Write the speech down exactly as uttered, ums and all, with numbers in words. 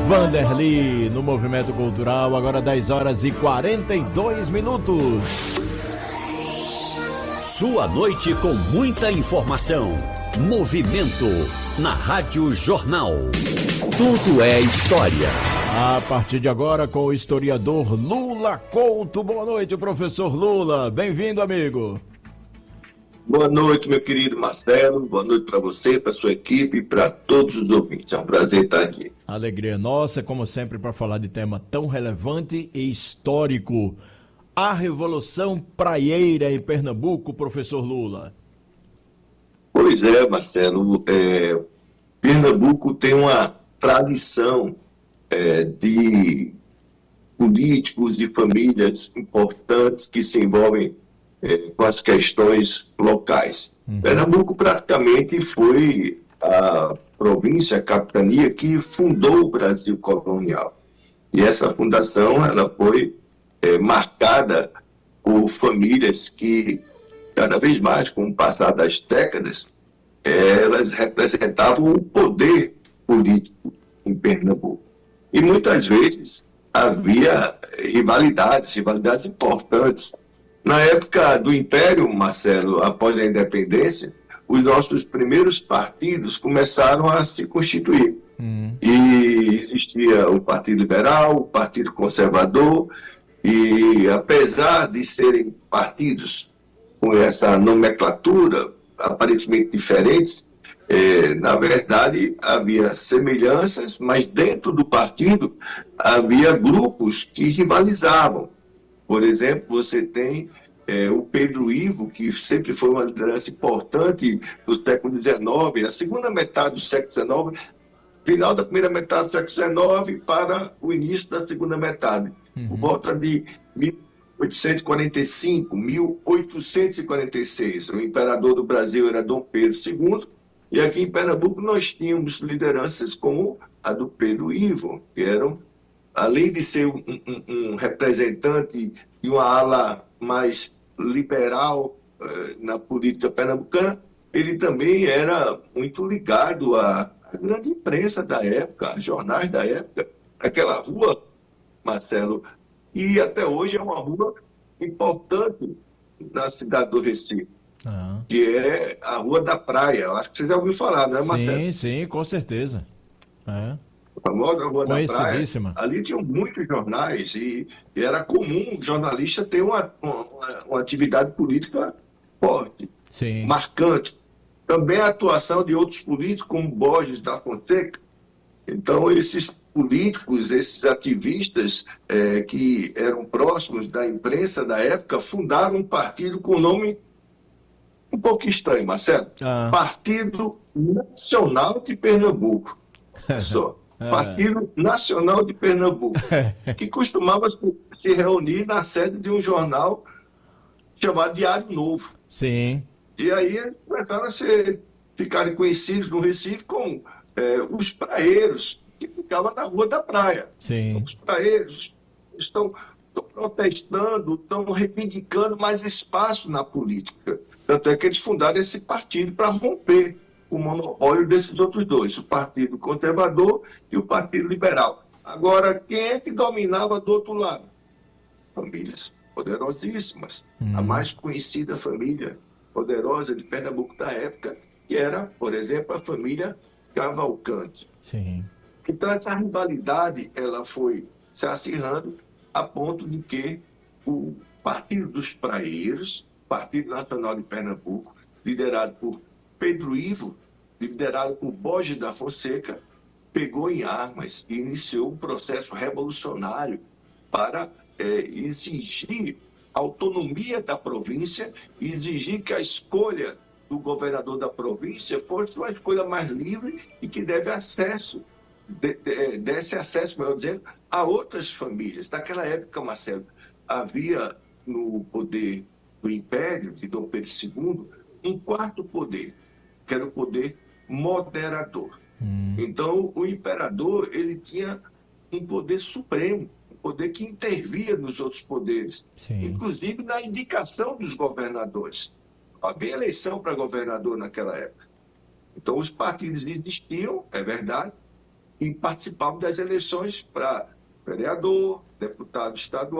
Vanderly no Movimento Cultural, agora dez horas e quarenta e dois minutos. Sua noite com muita informação. Movimento na Rádio Jornal. Tudo é história. A partir de agora com o historiador Lula Couto. Boa noite, professor Lula. Bem-vindo, amigo. Boa noite, meu querido Marcelo. Boa noite para você, para sua equipe e para todos os ouvintes. É um prazer estar aqui. Alegria nossa, como sempre, para falar de tema tão relevante e histórico. A Revolução Praieira em Pernambuco, professor Lula. Pois é, Marcelo. É, Pernambuco tem uma tradição é, de políticos e famílias importantes que se envolvem é, com as questões locais. Uhum. Pernambuco praticamente foi a província, a capitania que fundou o Brasil colonial. E essa fundação ela foi é, marcada por famílias que, cada vez mais, com o passar das décadas, é, elas representavam o poder político em Pernambuco. E muitas vezes havia rivalidades, rivalidades importantes. Na época do Império, Marcelo, após a independência, os nossos primeiros partidos começaram a se constituir. Hum. E existia o Partido Liberal, o Partido Conservador, e apesar de serem partidos com essa nomenclatura aparentemente diferentes, eh, na verdade havia semelhanças, mas dentro do partido havia grupos que rivalizavam. Por exemplo, você tem é, o Pedro Ivo, que sempre foi uma liderança importante do século dezenove, a segunda metade do século dezenove, final da primeira metade do século dezenove para o início da segunda metade. Uhum. Por volta de mil oitocentos e quarenta e cinco, mil oitocentos e quarenta e seis, o imperador do Brasil era Dom Pedro segundo, e aqui em Pernambuco nós tínhamos lideranças como a do Pedro Ivo, que eram, além de ser um, um, um representante de uma ala mais liberal eh, na política pernambucana, ele também era muito ligado à, à grande imprensa da época, aos jornais da época. Aquela rua, Marcelo, e até hoje é uma rua importante na cidade do Recife, ah. que é a Rua da Praia. Eu acho que você já ouviu falar, não é, Marcelo? Sim, sim, com certeza. É. A famosa Rua da Praia, ali tinham muitos jornais e, e era comum o jornalista ter uma, uma, uma atividade política forte, Sim. marcante. Também a atuação de outros políticos, como Borges da Fonseca. Então, esses políticos, esses ativistas é, que eram próximos da imprensa da época, fundaram um partido com nome um pouco estranho, Marcelo. Ah. Partido Nacional de Pernambuco. Só. Partido Nacional de Pernambuco, que costumava se, se reunir na sede de um jornal chamado Diário Novo. Sim. E aí eles começaram a ser, ficarem conhecidos no Recife como é, os praeiros, que ficavam na Rua da Praia. Sim. Os praeiros estão, estão protestando, estão reivindicando mais espaço na política. Tanto é que eles fundaram esse partido para romper o monopólio desses outros dois, o Partido Conservador e o Partido Liberal. Agora, quem é que dominava do outro lado? Famílias poderosíssimas. Hum. A mais conhecida família poderosa de Pernambuco da época, que era, por exemplo, a família Cavalcante. Sim. Então, essa rivalidade ela foi se acirrando a ponto de que o Partido dos Praeiros, Partido Nacional de Pernambuco, liderado por Pedro Ivo, liderado por Borges da Fonseca, pegou em armas e iniciou um processo revolucionário para é, exigir autonomia da província e exigir que a escolha do governador da província fosse uma escolha mais livre e que deve acesso, de, de, desse acesso, melhor dizendo, a outras famílias. Naquela época, Marcelo, havia no poder do Império de Dom Pedro segundo um quarto poder, que era o poder moderador. Hum. Então, o imperador ele tinha um poder supremo, um poder que intervia nos outros poderes, Sim. inclusive na indicação dos governadores. Havia eleição para governador naquela época. Então, os partidos existiam, é verdade, e participavam das eleições para vereador, deputado estadual.